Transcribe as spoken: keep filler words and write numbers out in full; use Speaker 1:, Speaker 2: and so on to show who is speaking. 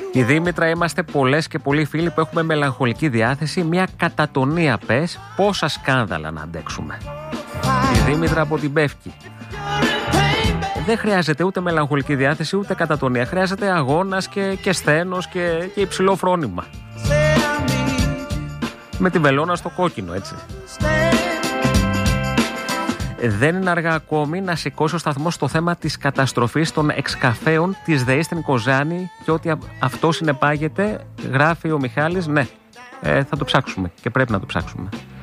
Speaker 1: Η Δήμητρα, είμαστε πολλές και πολλοί φίλοι που έχουμε μελαγχολική διάθεση. Μια κατατονία πες, πόσα σκάνδαλα να αντέξουμε. Η Δήμητρα από την Πεύκη. Δεν χρειάζεται ούτε μελαγχολική διάθεση ούτε κατατονία. Χρειάζεται αγώνας και, και σθένος και, και υψηλό φρόνημα. Με τη βελόνα στο κόκκινο, έτσι. Δεν είναι αργά ακόμη να σηκώσει ο σταθμός στο θέμα της καταστροφής των εξκαφέων της ΔΕΗ στην Κοζάνη και ότι αυτό συνεπάγεται, γράφει ο Μιχάλης. Ναι, ε, θα το ψάξουμε και πρέπει να το ψάξουμε.